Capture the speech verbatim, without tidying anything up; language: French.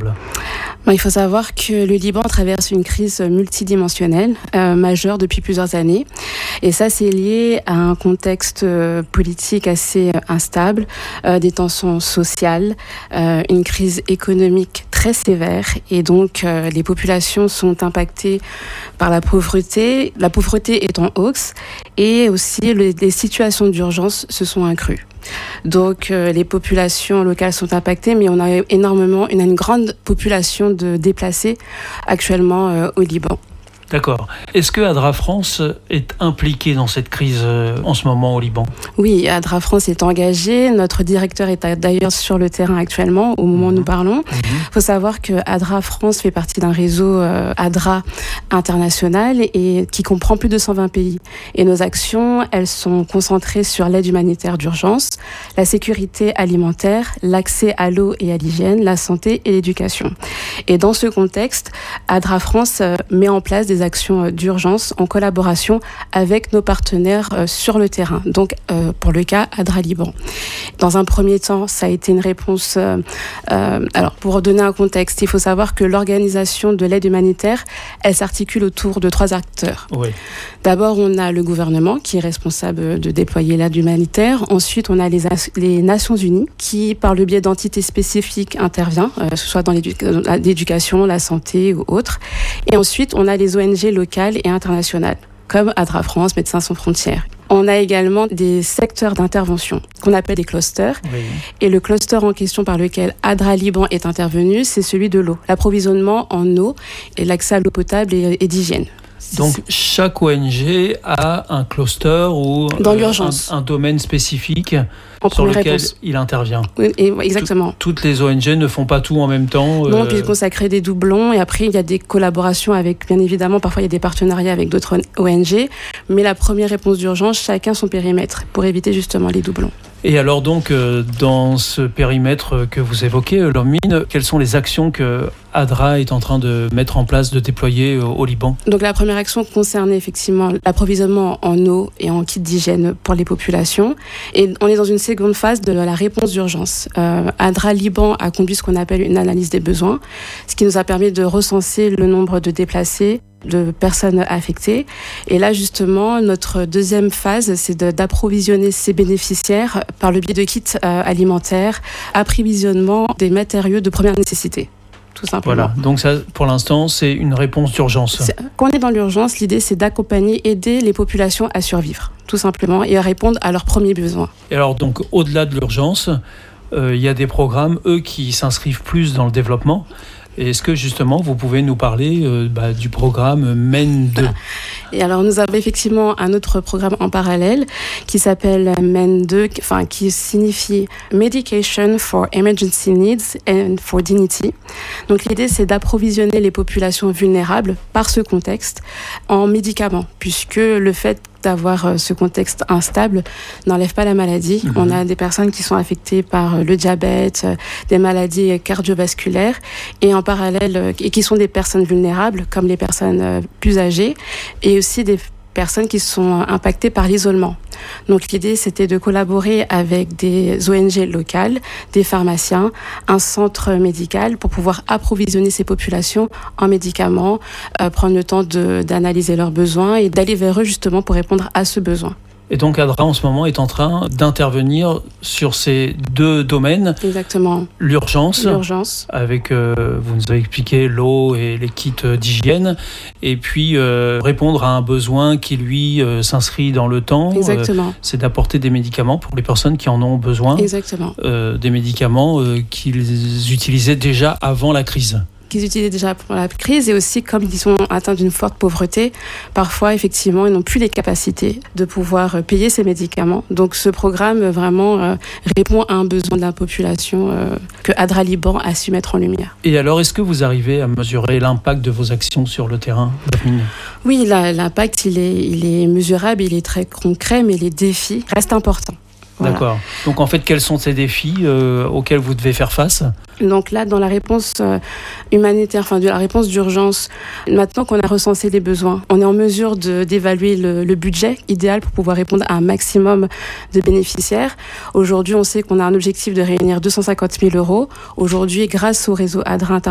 ensemble ? Bon, il faut savoir que le Liban traverse une crise multidimensionnelle euh, majeure depuis plusieurs années. Et ça, c'est lié à un contexte euh, politique assez euh, instable, euh, des tensions sociales, euh, une crise économique très sévère. Et donc, euh, les populations sont impactées par la pauvreté. La pauvreté est en hausse et aussi le, les situations d'urgence se sont accrues. Donc euh, les populations locales sont impactées, mais on a énormément, on a une grande population de déplacés actuellement euh, au Liban. D'accord. Est-ce que ADRA France est impliqué dans cette crise en ce moment au Liban ? Oui, ADRA France est engagé. Notre directeur est d'ailleurs sur le terrain actuellement, au moment où nous parlons. Il mmh. faut savoir que ADRA France fait partie d'un réseau euh, ADRA international et qui comprend plus de cent vingt pays. Et nos actions, elles sont concentrées sur l'aide humanitaire d'urgence, la sécurité alimentaire, l'accès à l'eau et à l'hygiène, la santé et l'éducation. Et dans ce contexte, ADRA France euh, met en place des actions d'urgence en collaboration avec nos partenaires euh, sur le terrain. Donc, euh, pour le cas ADRA Liban. Dans un premier temps, ça a été une réponse... Euh, euh, alors, pour donner un contexte, il faut savoir que l'organisation de l'aide humanitaire, elle s'articule autour de trois acteurs. Oui. D'abord, on a le gouvernement qui est responsable de déployer l'aide humanitaire. Ensuite, on a les, les Nations Unies qui, par le biais d'entités spécifiques, intervient, euh, que ce soit dans l'édu- l'éducation, la santé ou autre. Et ensuite, on a les O N G locales et internationales, comme ADRA France, Médecins sans frontières. On a également des secteurs d'intervention qu'on appelle des clusters. Oui. Et le cluster en question par lequel ADRA Liban est intervenu, c'est celui de l'eau, l'approvisionnement en eau et l'accès à l'eau potable et, et d'hygiène. Donc chaque O N G a un cluster ou dans l'urgence. Un, un domaine spécifique en sur lequel réponse. il intervient. Oui, et, exactement. Tout, toutes les O N G ne font pas tout en même temps. Non, euh... puisqu'on ça crée des doublons et après il y a des collaborations avec, bien évidemment, parfois il y a des partenariats avec d'autres O N G, mais la première réponse d'urgence, chacun son périmètre pour éviter justement les doublons. Et alors donc, euh, dans ce périmètre que vous évoquez, Lormine, quelles sont les actions que ADRA est en train de mettre en place, de déployer au, au Liban ? Donc la première action concernait effectivement l'approvisionnement en eau et en kits d'hygiène pour les populations. Et on est dans une seconde phase de la réponse d'urgence. Euh, ADRA Liban a conduit ce qu'on appelle une analyse des besoins, ce qui nous a permis de recenser le nombre de déplacés, de personnes affectées. Et là, justement, notre deuxième phase, c'est de, d'approvisionner ces bénéficiaires par le biais de kits euh, alimentaires, approvisionnement des matériaux de première nécessité. Tout simplement. Voilà, donc ça, pour l'instant, c'est une réponse d'urgence. C'est, quand on est dans l'urgence, l'idée, c'est d'accompagner, aider les populations à survivre, tout simplement, et à répondre à leurs premiers besoins. Et alors, donc, au-delà de l'urgence, euh, il y a des programmes, eux, qui s'inscrivent plus dans le développement. Et est-ce que justement vous pouvez nous parler euh, bah, du programme M E N deux ? Et alors nous avons effectivement un autre programme en parallèle qui s'appelle M E N deux, enfin qui signifie Medication for Emergency Needs and for Dignity. Donc l'idée c'est d'approvisionner les populations vulnérables par ce contexte en médicaments, puisque le fait d'avoir ce contexte instable n'enlève pas la maladie. Mmh. On a des personnes qui sont affectées par le diabète, des maladies cardiovasculaires et en parallèle, et qui sont des personnes vulnérables comme les personnes plus âgées et aussi des personnes qui sont impactées par l'isolement. Donc l'idée, c'était de collaborer avec des O N G locales, des pharmaciens, un centre médical pour pouvoir approvisionner ces populations en médicaments, euh, prendre le temps de, d'analyser leurs besoins et d'aller vers eux justement pour répondre à ce besoin. Et donc ADRA en ce moment est en train d'intervenir sur ces deux domaines. Exactement. L'urgence, L'urgence. avec, euh, vous nous avez expliqué, l'eau et les kits d'hygiène, et puis euh, répondre à un besoin qui lui euh, s'inscrit dans le temps. Exactement. Euh, c'est d'apporter des médicaments pour les personnes qui en ont besoin. Exactement. Euh, des médicaments euh, qu'ils utilisaient déjà avant la crise. Qu'ils utilisaient déjà pour la crise et aussi comme ils sont atteints d'une forte pauvreté, parfois effectivement ils n'ont plus les capacités de pouvoir payer ces médicaments. Donc ce programme vraiment euh, répond à un besoin de la population euh, que ADRA Liban a su mettre en lumière. Et alors est-ce que vous arrivez à mesurer l'impact de vos actions sur le terrain ? Oui, la, l'impact il est, il est mesurable, il est très concret, mais les défis restent importants. Voilà. D'accord. Donc en fait, quels sont ces défis euh, auxquels vous devez faire face ? Donc là, dans la réponse euh, humanitaire, enfin de la réponse d'urgence, maintenant qu'on a recensé les besoins, on est en mesure de, d'évaluer le, le budget idéal pour pouvoir répondre à un maximum de bénéficiaires. Aujourd'hui, on sait qu'on a un objectif de réunir deux cent cinquante mille euros. Aujourd'hui, grâce au réseau ADRA